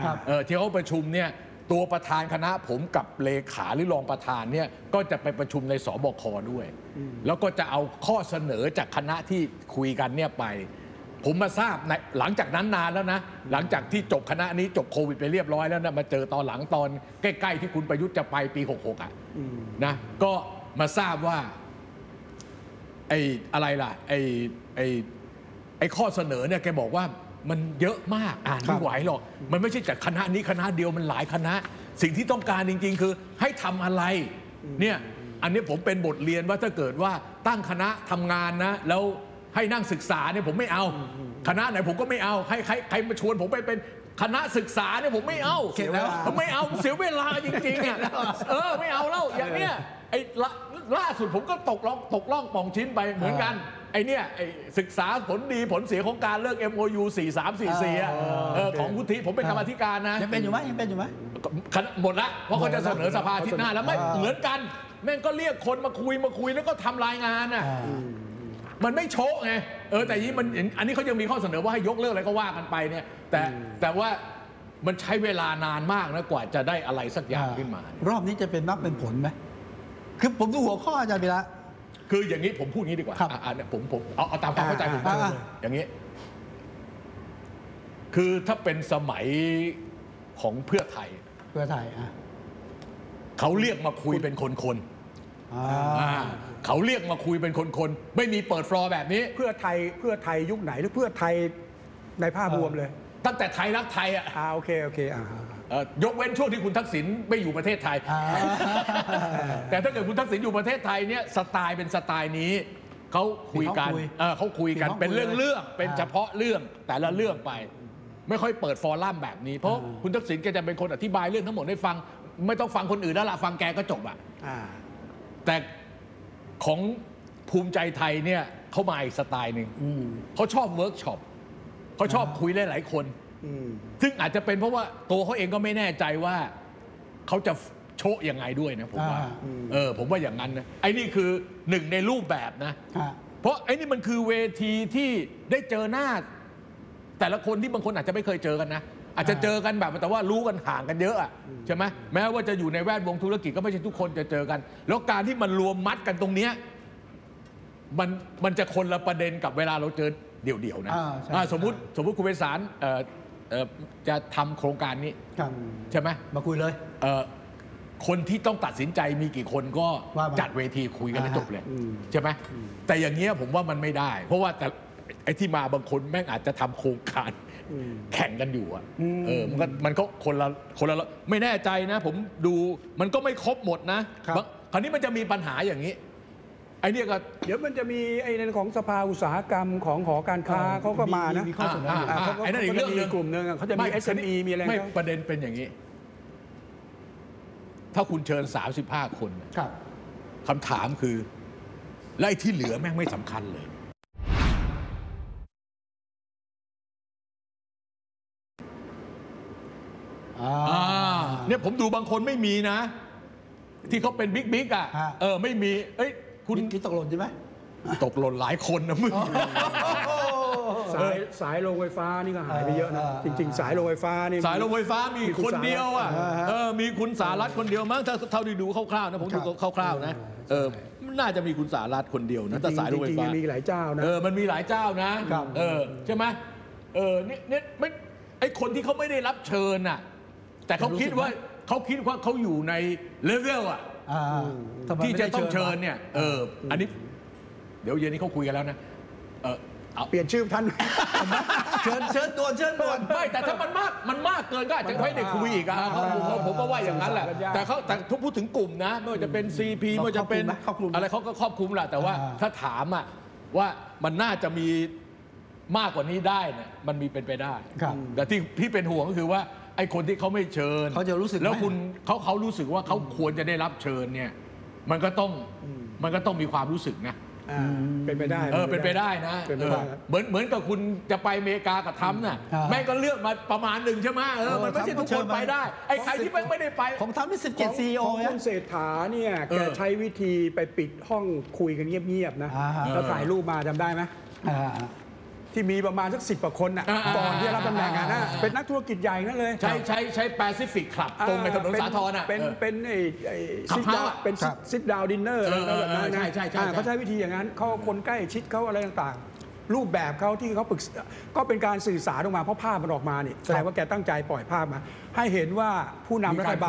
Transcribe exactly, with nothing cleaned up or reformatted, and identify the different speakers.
Speaker 1: เออที่เขาประชุมเนี่ยตัวประธานคณะผมกับเลขาหรือรองประธานเนี่ยก็จะไปประชุมในสบคด้วยแล้วก็จะเอาข้อเสนอจากคณะที่คุยกันเนี่ยไปผมมาทราบในหลังจากนั้นนานแล้วนะหลังจากที่จบคณะนี้จบโควิดไปเรียบร้อยแล้วนะมาเจอตอนหลังตอนใกล้ๆที่คุณประยุทธ์จะไปปีหกหกอ่ะนะก็มาทราบว่าไอ้อะไรล่ะไอ้ไอ้ไอ้ข้อเสนอเนี่ยแกบอกว่ามันเยอะมากอ่านไม่ไหวหรอกมันไม่ใช่จากคณะนี้คณะเดียวมันหลายคณะสิ่งที่ต้องการจริงๆคือให้ทำอะไรเนี่ยอันนี้ผมเป็นบทเรียนว่าถ้าเกิดว่าตั้งคณะทำงานนะแล้วให้นั่งศึกษาเนี่ยผมไม่เอาคณะไหนผมก็ไม่เอาใครใครใครมาชวนผมไปเป็นคณะศึกษาเนี่ยผมไม่เอาผมไม่เอาเสียเวลาจริงๆอ่ะเออไม่เอาแล้วอย่างเนี้ยไอ้ล่าสุดผมก็ตกล่องตกล่องป่องชิ้นไปเหมือนกันไอ้เนี่ยไอ้ศึกษาผลดีผลเสียของการเลิก เอ็ม โอ ยู สี่สามสี่สี่อ่ะของวุฒิผมเป็นกรรมธิการนะ
Speaker 2: ยังเป็นอยู่ไหมยังเป็นอยู่ไหม
Speaker 1: หมดละเพราะเขาจะเสนอสภาอาทิตย์หน้าแล้วไม่เหมือนกันแม่งก็เรียกคนมาคุยมาคุยแล้วก็ทำรายงานอ่ะมันไม่โชะไงเออแต่ยี่มันอันนี้เขายังมีข้อเสนอว่าให้ยกเลิกอะไรก็ว่ากันไปเนี่ยแต่แต่ว่ามันใช้เวลานานมากนะกว่าจะได้อะไรสักอย่างขึ้นมาร
Speaker 2: อบนี้จะเป็นมรรคเป็นผลไหมคือผมดูหัวข้ออาจารย์พีระ
Speaker 1: คืออย่างนี้ผมพูดงี้ดีกว่าอ่าเนี่ยผมผมเอาเอาตามความเข้าใจผมอย่างนี้คือถ้าเป็นสมัยของเพื่อไทย
Speaker 2: เพื่อไทยอ่ะ
Speaker 1: เขาเรียกมาคุยเป็นคนๆเขาเรียกมาคุยเป็นคนๆไม่มีเปิดฟลอร์แบบนี้
Speaker 3: เพื่อไทยเพื่อไทยยุคไหนหรือเพื่อไทยในภาพรวมเลย
Speaker 1: ตั้งแต่ไทยรักไทยอ่ะ
Speaker 3: อ่าโอเคโอเคอ่
Speaker 1: ายกเว้นช่วงที่คุณทักษิณไม่อยู่ประเทศไทยแต่ถ้าเกิดคุณทักษิณอยู่ประเทศไทยเนี่ยสไตล์เป็นสไตล์นี้เขาคุยกันเขาคุยกันเป็นเรื่องเรื่องเป็นเฉพาะเรื่องแต่ละเรื่องไปไม่ค่อยเปิดฟอรัมแบบนี้เพราะคุณทักษิณแกจะเป็นคนอธิบายเรื่องทั้งหมดให้ฟังไม่ต้องฟังคนอื่นแล้วล่ะฟังแกก็จบอ่ะแต่ของภูมิใจไทยเนี่ยเขามาอีกสไตล์หนึ่งเขาชอบเวิร์กช็อปเขาชอบคุยหลายๆคนซึ่งอาจจะเป็นเพราะว่าตัวเขาเองก็ไม่แน่ใจว่าเขาจะโชว์ยังไงด้วยนะผมว่าเออผมว่าอย่างนั้นนะไอ้นี่คือหนึ่งในรูปแบบนะเพราะไอ้นี่มันคือเวทีที่ได้เจอหน้าแต่ละคนที่บางคนอาจจะไม่เคยเจอกันนะอาจจะเจอกันแบบแต่ว่ารู้กันห่างกันเยอะอ่ะใช่ไหมแม้ว่าจะอยู่ในแวดวงธุรกิจก็ไม่ใช่ทุกคนจะเจอกันแล้วการที่มันรวมมัดกันตรงเนี้ยมันมันจะคนละประเด็นกับเวลาเราเจอเดี่ยวๆนะสมมุติสมมุติคุณไพศาลจะทำโครงการนี้ใช่ไหม
Speaker 2: มาคุยเลย
Speaker 1: คนที่ต้องตัดสินใจมีกี่คนก็จัดเวทีคุยกันแล้วจบเลยใช่ไหมแต่อย่างเงี้ยผมว่ามันไม่ได้เพราะว่าแต่ไอ้ที่มาบางคนแม่งอาจจะทำโครงการแข่งกันอยู่อ่ะเออมันก็มันก็คนละคนละไม่แน่ใจนะผมดูมันก็ไม่ครบหมดนะคราวนี้มันจะมีปัญหาอย่างนี้ไอ้นี่ก็
Speaker 3: เดี๋ยวมันจะมีไอ้ในของสภาอุตสาหกรรมของหอการค้าเขาก็มานะ
Speaker 1: ไอ้นั่นอีกเรื่องนึง
Speaker 3: กลุ่มนึงเขาจะมี เอส เอ็ม อี มีอะไร
Speaker 1: ไม่ประเด็นเป็นอย่างนี้ถ้าคุณเชิญสามสิบห้าคนคำถามคือแล้วไอ้ที่เหลือแม่งไม่สำคัญเลยเนี่ยผมดูบางคนไม่มีนะที่เขาเป็นบิ๊กบิ๊กอ่ะเออไม่มีเอ้ย
Speaker 2: คุณคิดตกหล่นใช่ไหม
Speaker 1: ตกหล่นหลายคนนะมึง
Speaker 3: สายสายโรงไฟฟ้านี่ก็หายไปเยอะนะจริงๆสายโรงไฟฟ้านี่
Speaker 1: สายโรงไฟฟ้ามีคนเดียวอ่ะเออมีคุณสารัตน์คนเดียวมั้งถ้าเท่าที่ดูคร่าวๆนะผมดูคร่าวๆนะเออน่าจะมีคุณสารัตน์คนเดียวนะแต่สายโรงไฟฟ้า
Speaker 3: มีหลายเจ้านะ
Speaker 1: เออมันมีหลายเจ้านะเออใช่ไหมเออเนี่ยเนี่ยไม่ไอคนที่เขาไม่ได้รับเชิญน่ะแต่เขาคิดว่าเขาคิดว่าเขาอยู่ในเลเวลอ่ะที่จะต้องเชิญเนี่ยเอออันนี้เดี๋ยวเย็นนี้เขาคุยกันแล้วนะเออ
Speaker 3: เปลี่ยนชื่อท่าน
Speaker 2: เชิญเชิญด่วนเชิญด่วน
Speaker 1: ไม่แต่ถ้ามันมากมันมากเกินก็อาจจะไม่ได้คุยอีกอ่ะผมก็ว่าอย่างนั้นแหละแต่เขาแต่ทุกพูดถึงกลุ่มนะไม่ว่าจะเป็น ซี พี ไม่ว่าจะเป็นอะไรเขาก็ครอบคลุมแหละแต่ว่าถ้าถามอ่ะว่ามันน่าจะมีมากกว่านี้ได้เนี่ยมันมีเป็นไปได้แต่ที่พี่เป็นห่วงก็คือว่าไอ้คนที่เขาไม่เชิญ
Speaker 2: เขาจะรู้สึก
Speaker 1: แล้วคุณเขาเขารู้สึกว่าเขาควรจะได้รับเชิญเนี่ยมันก็ต้องมันก็ต้องมีความรู้สึกนะ
Speaker 3: เป็นไปได้
Speaker 1: เออเป็นไปได้นะเหมือนเหมือนกับคุณจะไปอเมริกากับทรัมป์น่ะแม่งก็เลือกมาประมาณหนึ่งใช่ไหมเออมันไม่ใช่ทุกคนไปได้ไอ้ใครที่แม่งไม่ได้ไป
Speaker 2: ของทรัมป์นี่สิบเจ็ดซีอีโอ
Speaker 3: ของคุณเศรษฐาเนี่ยแกใช้วิธีไปปิดห้องคุยกันเงียบๆนะแล้วถ่ายรูปมาจำได้ไหมที่มีประมาณสักสิบกว่าคนน่ะ
Speaker 1: อ่า
Speaker 3: ก่อนที่จะรับตำแหน่งอ่ะนะ
Speaker 1: อ่า
Speaker 3: เป็นนักธุรกิจใหญ่นั่นเลย
Speaker 1: ใช้ใช้ใช้แปซิฟิกคลับตรงไปถนนสาทรอ่ะ
Speaker 3: เป็น
Speaker 1: เออ
Speaker 3: เป็นไอ้ไอ้
Speaker 1: ขับ
Speaker 3: ซิด
Speaker 1: เฮ้า
Speaker 3: ดาว
Speaker 1: อะ
Speaker 3: เป็น
Speaker 2: ครับ
Speaker 3: ซิดดาวดินเนอร์อะไร
Speaker 1: เออ
Speaker 3: แบบนั้น
Speaker 1: ใช่
Speaker 3: นะ
Speaker 1: ใช่ใช่
Speaker 3: อ่า
Speaker 1: ใช่
Speaker 3: เขาใช้วิธีอย่างนั้นเขาคนใกล้ชิดเขาอะไรต่างๆ รูปแบบเขาที่เขาปรึกษาก็เป็นการสื่อสารออกมาเพราะภาพมันออกมานี่แสดงว่าแกตั้งใจปล่อยภาพมา ให้เห็นว่าผู้นำรัฐบาล